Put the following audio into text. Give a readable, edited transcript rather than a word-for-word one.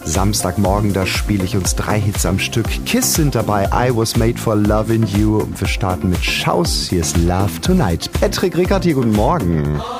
Samstagmorgen, da spiele ich uns 3 Hits am Stück. Kiss sind dabei, I Was Made for Lovin' You. Und wir starten mit Schaus. Hier ist Love Tonight. Patrick Rickert hier, guten Morgen.